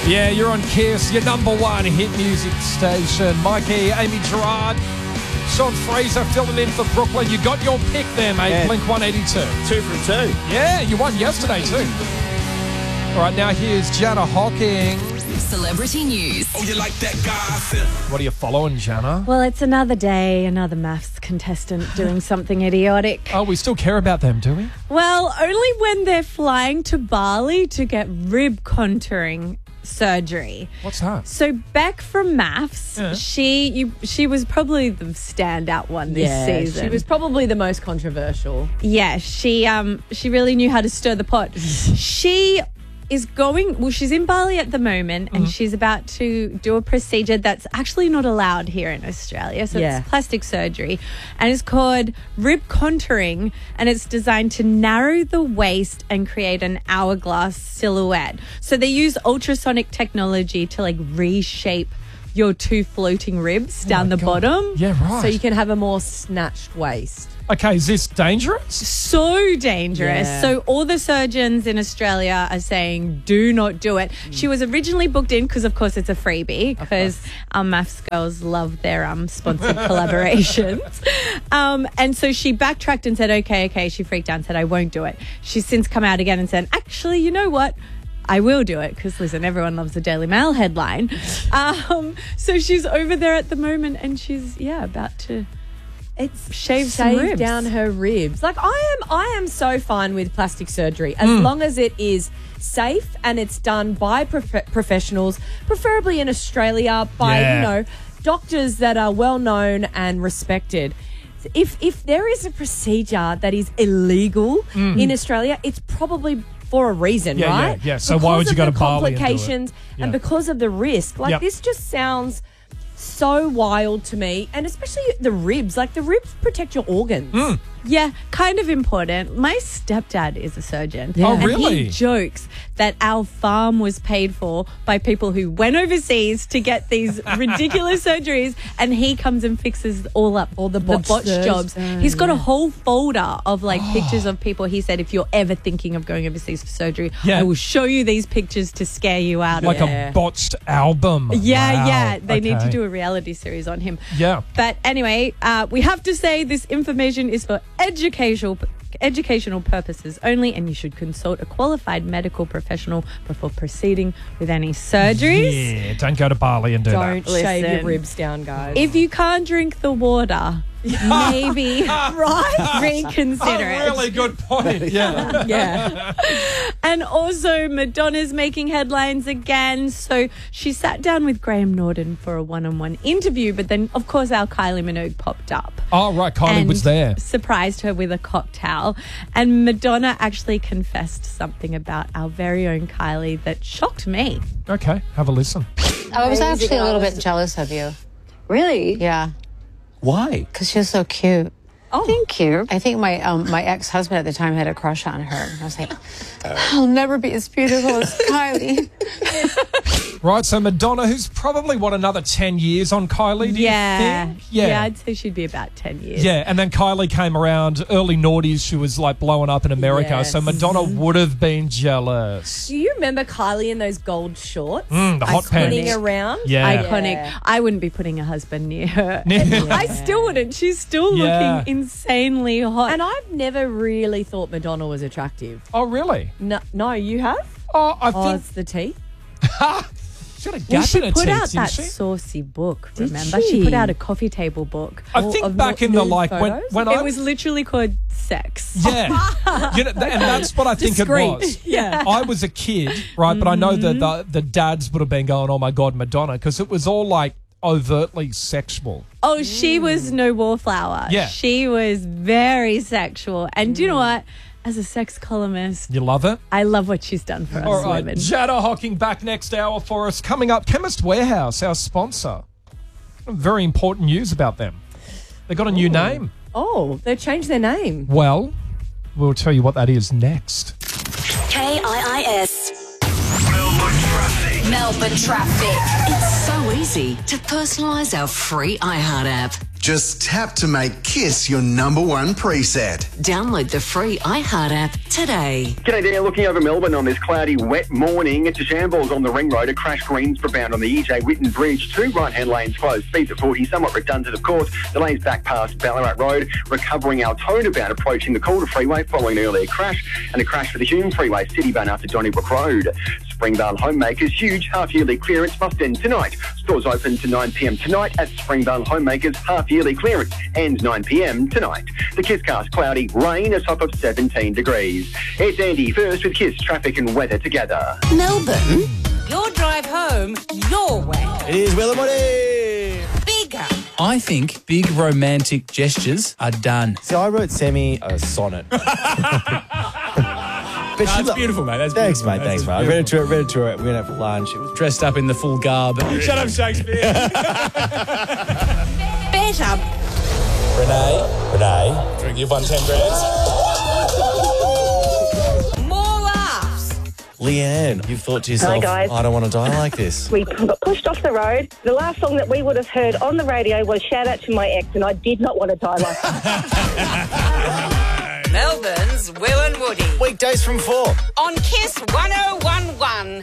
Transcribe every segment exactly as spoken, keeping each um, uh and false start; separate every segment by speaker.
Speaker 1: Yeah, you're on Kiss, your number one hit music station. Mikey, Amy Gerard, Sean Fraser filling in for Brooklyn. You got your pick there, mate.
Speaker 2: Yeah.
Speaker 1: Blink one eighty-two.
Speaker 2: Two from two.
Speaker 1: Yeah, you won yesterday too. All right, now here's Jana Hocking.
Speaker 3: Celebrity news.
Speaker 4: Oh, you like that gossip?
Speaker 1: What are you following, Jana?
Speaker 5: Well, it's another day, another maths contestant doing something idiotic.
Speaker 1: Oh, we still care about them, do we?
Speaker 5: Well, only when they're flying to Bali to get rib contouring surgery.
Speaker 1: What's that?
Speaker 5: So Beck from Maths,
Speaker 1: Yeah.
Speaker 5: she you, she was probably the standout one this
Speaker 6: yeah,
Speaker 5: season.
Speaker 6: she was probably the most controversial.
Speaker 5: Yeah, she um she really knew how to stir the pot. She is going, well, she's in Bali at the moment and she's about to do a procedure that's actually not allowed here in Australia. So
Speaker 6: Yeah.
Speaker 5: it's plastic surgery and it's called rib contouring, and it's designed to narrow the waist and create an hourglass silhouette. So they use ultrasonic technology to like reshape your two floating ribs down the
Speaker 1: God.
Speaker 5: bottom.
Speaker 1: Yeah, right.
Speaker 6: So you can have a more snatched waist.
Speaker 1: Okay, is this dangerous?
Speaker 5: So dangerous.
Speaker 6: Yeah.
Speaker 5: So all the surgeons in Australia are saying, do not do it. She was originally booked in because, of course, it's a freebie because our maths girls love their um, sponsored collaborations. Um, and so she backtracked and said, okay, okay. She freaked out and said, I won't do it. She's since come out again and said, actually, you know what? I will do it because, listen, everyone loves the Daily Mail headline. Um, so she's over there at the moment and she's, yeah, about to...
Speaker 6: It's
Speaker 5: Shave some
Speaker 6: shaved
Speaker 5: ribs.
Speaker 6: down her ribs. Like I am, I am so fine with plastic surgery as
Speaker 1: Mm.
Speaker 6: long as it is safe and it's done by prof- professionals, preferably in Australia by
Speaker 1: Yeah.
Speaker 6: you know doctors that are well known and respected. If if there is a procedure that is illegal in Australia, it's probably for a reason,
Speaker 1: Mm. Yeah, yeah,
Speaker 6: right?
Speaker 1: yeah. So why would
Speaker 6: Because
Speaker 1: you go
Speaker 6: of
Speaker 1: to
Speaker 6: the
Speaker 1: Bali and do it?
Speaker 6: complications
Speaker 1: Yeah.
Speaker 6: and because of the risk? Like
Speaker 1: Yep.
Speaker 6: this just sounds so wild to me, and especially the ribs. Like the ribs protect your organs.
Speaker 1: Mm.
Speaker 5: Yeah, kind of important. My stepdad is a surgeon.
Speaker 6: Yeah.
Speaker 1: Oh,
Speaker 5: And
Speaker 1: really?
Speaker 5: he jokes that our farm was paid for by people who went overseas to get these ridiculous surgeries, and he comes and fixes all up, all the,
Speaker 6: botched
Speaker 5: botch
Speaker 6: surg-
Speaker 5: jobs.
Speaker 6: Oh,
Speaker 5: He's got a
Speaker 6: yeah.
Speaker 5: whole folder of like pictures of people. He said, if you're ever thinking of going overseas for surgery,
Speaker 1: Yeah.
Speaker 5: I will show you these pictures to scare you out
Speaker 1: Like
Speaker 5: of it.
Speaker 1: a botched album.
Speaker 5: Yeah,
Speaker 1: Wow.
Speaker 5: yeah. They need to
Speaker 1: Okay.
Speaker 5: do a reality series on him.
Speaker 1: Yeah.
Speaker 5: But anyway, uh, we have to say this information is for educational educational purposes only, and you should consult a qualified medical professional before proceeding with any surgeries.
Speaker 1: Yeah, don't go to Bali and do
Speaker 6: Don't
Speaker 1: that.
Speaker 6: shave your
Speaker 5: Listen.
Speaker 6: ribs down, guys.
Speaker 5: If you can't drink the water, maybe right reconsider
Speaker 1: A
Speaker 5: it.
Speaker 1: really good point. Yeah.
Speaker 6: yeah,
Speaker 5: And also, Madonna's making headlines again. So she sat down with Graham Norton for a one-on-one interview, but then, of course, our Kylie Minogue popped up.
Speaker 1: Oh, right. Kylie
Speaker 5: and
Speaker 1: was there.
Speaker 5: surprised her with a cocktail. And Madonna actually confessed something about our very own Kylie that shocked me.
Speaker 1: Okay, have a listen.
Speaker 7: I was actually a little bit jealous of you.
Speaker 8: Really?
Speaker 7: Yeah,
Speaker 2: Why?
Speaker 7: because you're so cute.
Speaker 8: Oh, thank you.
Speaker 7: I think my um, my ex-husband at the time had a crush on her. I was like, I'll never be as beautiful as Kylie.
Speaker 1: Right, so Madonna, who's probably, what, another ten years on Kylie, do
Speaker 5: Yeah.
Speaker 1: you think? Yeah.
Speaker 5: I'd say she'd be about ten years.
Speaker 1: Yeah, and then Kylie came around, early noughties, she was like blowing up in America,
Speaker 6: Yes.
Speaker 1: so Madonna would have been jealous.
Speaker 6: do you remember Kylie in those gold shorts?
Speaker 1: Mm, the hot
Speaker 6: spinning
Speaker 1: pants.
Speaker 6: around.
Speaker 1: Yeah.
Speaker 5: Iconic.
Speaker 6: Yeah.
Speaker 5: I wouldn't be putting a husband near her.
Speaker 1: Yeah.
Speaker 5: I still wouldn't. She's still
Speaker 1: Yeah.
Speaker 5: looking insanely hot.
Speaker 6: And I've never really thought Madonna was attractive.
Speaker 1: Oh, really?
Speaker 6: No, no, you have?
Speaker 1: Oh, I
Speaker 6: Oh,
Speaker 1: think
Speaker 6: it's the teeth.
Speaker 1: she had a
Speaker 5: well,
Speaker 1: gap
Speaker 5: she
Speaker 1: in her
Speaker 5: put
Speaker 1: teeth,
Speaker 5: out
Speaker 1: didn't
Speaker 5: that
Speaker 1: she?
Speaker 5: saucy book,
Speaker 6: Did
Speaker 5: remember? She? put
Speaker 6: she?
Speaker 5: out a coffee table book.
Speaker 1: I
Speaker 6: Or
Speaker 1: think
Speaker 6: of
Speaker 1: back
Speaker 6: nu-
Speaker 1: in the,
Speaker 6: nude
Speaker 1: like, when,
Speaker 6: photos?
Speaker 1: when
Speaker 5: It
Speaker 1: I...
Speaker 5: was literally called Sex.
Speaker 1: Yeah. You know, th- and that's what I think
Speaker 6: Discreet.
Speaker 1: it was.
Speaker 6: Yeah.
Speaker 1: I was a kid, right? But I know that the, the dads would have been going, oh, my God, Madonna, because it was all, like, overtly sexual.
Speaker 5: Oh, she was no wallflower.
Speaker 1: Yeah.
Speaker 5: She was very sexual. And do you know what? As a sex columnist,
Speaker 1: You love it?
Speaker 5: I love what she's done for us
Speaker 1: All right,
Speaker 5: women.
Speaker 1: Jada Hocking back next hour for us. Coming up, Chemist Warehouse, our sponsor. Very important news about them. They got a new name.
Speaker 6: Oh, they changed their name.
Speaker 1: Well, we'll tell you what that is next.
Speaker 3: K I I S.
Speaker 4: Melbourne traffic.
Speaker 3: Melbourne traffic. It's so easy to personalise our free iHeart app.
Speaker 9: Just tap to make Kiss your number one preset.
Speaker 3: Download the free iHeart app today.
Speaker 10: G'day there, looking over Melbourne on this cloudy, wet morning. It's a shambles on the ring road, a crash Greensboro bound on the E J Whitten Bridge. Two right-hand lanes closed, speeds at forty, somewhat redundant of course. The lanes back past Ballarat Road, recovering Altona bound, approaching the Calder Freeway following an earlier crash, and a crash for the Hume Freeway, City bound after Donnybrook Road. Springvale Homemakers, huge half-yearly clearance must end tonight. Stores open to nine p m tonight at Springvale Homemakers, half-yearly clearance ends nine p m tonight. The Kisscast, cloudy, rain, a top of seventeen degrees. It's Andy first with Kiss traffic and weather together.
Speaker 3: Melbourne.
Speaker 11: Your drive home, your way.
Speaker 2: It is Will and Woody.
Speaker 11: Bigger.
Speaker 12: I think big romantic gestures are done.
Speaker 13: See, I wrote Sammy a sonnet.
Speaker 12: But no, that's beautiful, mate. That's
Speaker 13: thanks,
Speaker 12: beautiful.
Speaker 13: mate. Thanks, mate. I read it to her. Read it to her. We went out for lunch. It was
Speaker 12: dressed up in the full garb.
Speaker 13: Shut up, Shakespeare.
Speaker 11: Better.
Speaker 13: Renee, Renee, drink you've won ten grand.
Speaker 11: More laughs.
Speaker 13: Leanne, you've thought to yourself,
Speaker 14: Hi, guys.
Speaker 13: I don't want to die like this.
Speaker 14: We got pushed off the road. The last song that we would have heard on the radio was Shout Out to My Ex, and I did not want to die like that.
Speaker 11: Melbourne's Will and Woody.
Speaker 13: Weekdays from four.
Speaker 11: On Kiss one oh one one.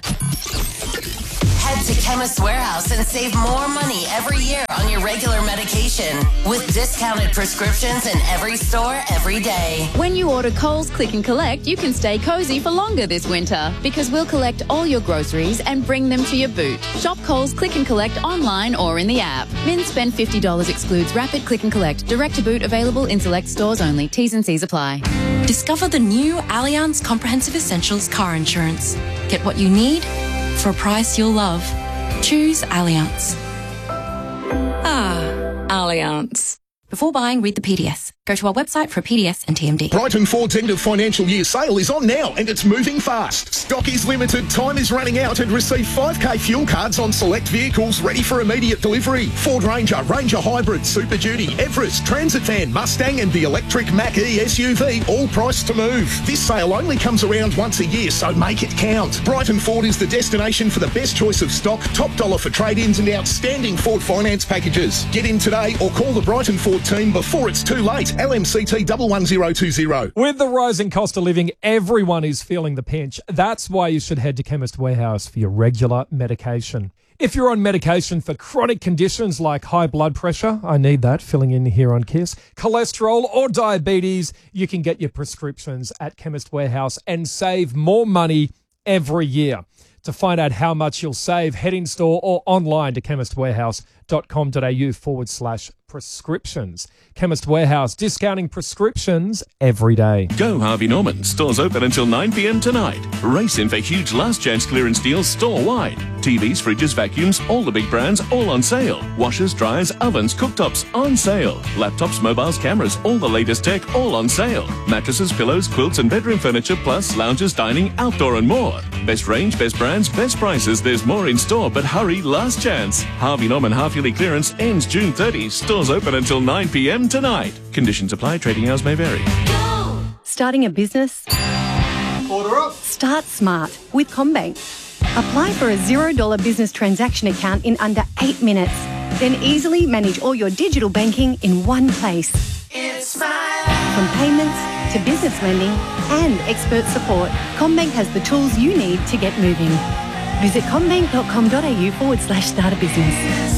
Speaker 3: Head to Chemist Warehouse and save more money every year on your regular medication with discounted prescriptions in every store every day.
Speaker 15: When you order Coles Click and Collect, you can stay cozy for longer this winter because we'll collect all your groceries and bring them to your boot. Shop Coles Click and Collect online or in the app. Min spend fifty dollars excludes Rapid Click and Collect. Direct to boot available in select stores only. T's and C's apply.
Speaker 16: Discover the new Allianz Comprehensive Essentials car insurance. Get what you need for a price you'll love. Choose Allianz.
Speaker 15: Ah, Allianz.
Speaker 16: Before buying, read the P D S. Go to our website for a P D S and T M D.
Speaker 17: Brighton Ford's end of financial year sale is on now and it's moving fast. Stock is limited, time is running out, and receive five K fuel cards on select vehicles ready for immediate delivery. Ford Ranger, Ranger Hybrid, Super Duty, Everest, Transit Van, Mustang and the electric Mach-E S U V, all priced to move. This sale only comes around once a year, so make it count. Brighton Ford is the destination for the best choice of stock, top dollar for trade-ins and outstanding Ford finance packages. Get in today or call the Brighton Ford team before it's too late. L M C T one one zero two zero.
Speaker 1: With the rising cost of living, everyone is feeling the pinch. That's why you should head to Chemist Warehouse for your regular medication. If you're on medication for chronic conditions like high blood pressure, I need that, filling in here on Kiss, cholesterol or diabetes, you can get your prescriptions at Chemist Warehouse and save more money every year. To find out how much you'll save, head in store or online to chemistwarehouse.com.au forward slash prescriptions. Chemist Warehouse, discounting prescriptions every day.
Speaker 18: Go Harvey Norman. Stores open until nine p m tonight. Race in for huge last chance clearance deals store-wide. T Vs, fridges, vacuums, all the big brands, all on sale. Washers, dryers, ovens, cooktops, on sale. Laptops, mobiles, cameras, all the latest tech, all on sale. Mattresses, pillows, quilts and bedroom furniture, plus lounges, dining, outdoor and more. Best range, best brands, best prices. There's more in store, but hurry, last chance. Harvey Norman half-yearly clearance ends June thirtieth. Stores open until nine p m tonight. Conditions apply. Trading hours may vary.
Speaker 19: Starting a business?
Speaker 17: Order up.
Speaker 19: Start smart with CommBank. Apply for a zero dollar business transaction account in under eight minutes. Then easily manage all your digital banking in one place.
Speaker 11: It's my life.
Speaker 19: From payments to business lending and expert support, CommBank has the tools you need to get moving. Visit commbank.com.au forward slash start a business.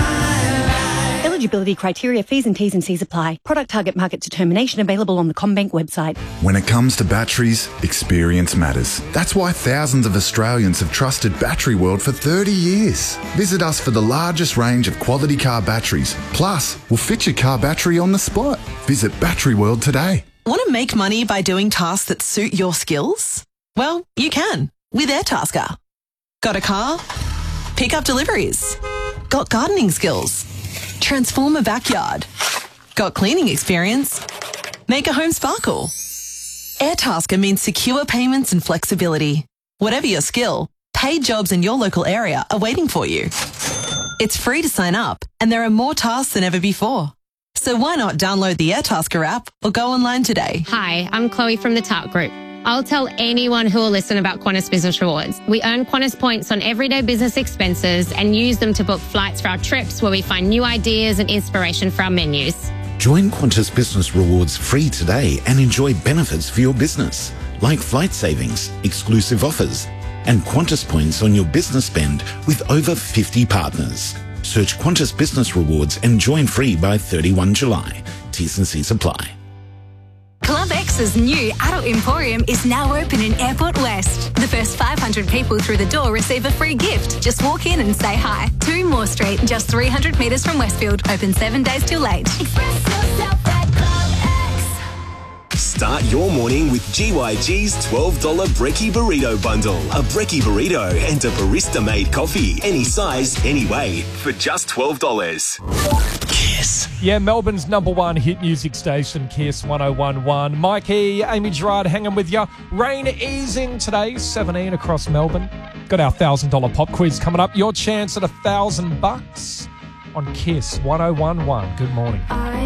Speaker 19: Eligibility criteria, fees and T's and C's apply. Product target market determination available on the CommBank website.
Speaker 20: When it comes to batteries, experience matters. That's why thousands of Australians have trusted Battery World for thirty years. Visit us for the largest range of quality car batteries. Plus, we'll fit your car battery on the spot. Visit Battery World today.
Speaker 21: Want to make money by doing tasks that suit your skills? Well, you can with Airtasker. Got a car? Pick up deliveries. Got gardening skills? Transform a backyard. Got cleaning experience? Make a home sparkle. Airtasker means secure payments and flexibility. Whatever your skill, paid jobs in your local area are waiting for you. It's free to sign up and there are more tasks than ever before. So why not download the Airtasker app or go online today?
Speaker 22: Hi, I'm Chloe from the Tart Group.
Speaker 8: I'll tell anyone who will listen about Qantas Business Rewards. We earn Qantas points on everyday business expenses and use them to book flights for our trips where we find new ideas and inspiration for our menus.
Speaker 22: Join Qantas Business Rewards free today and enjoy benefits for your business, like flight savings, exclusive offers, and Qantas points on your business spend with over fifty partners. Search Qantas Business Rewards and join free by thirty-first July. T's and C's apply.
Speaker 23: Club X's new adult emporium is now open in Airport West. The first five hundred people through the door receive a free gift. Just walk in and say hi. two Moore Street, just three hundred metres from Westfield. Open seven days till late.
Speaker 24: Start your morning with G Y G's twelve dollars Brekkie Burrito Bundle. A Brekkie Burrito and a barista-made coffee. Any size, any way, for just twelve dollars.
Speaker 1: Kiss. Yeah, Melbourne's number one hit music station, Kiss one oh one point one. Mikey, Amy Gerard hanging with you. Rain easing today, seventeen across Melbourne. Got our one thousand dollars pop quiz coming up. Your chance at a thousand bucks on Kiss one oh one point one. Good morning.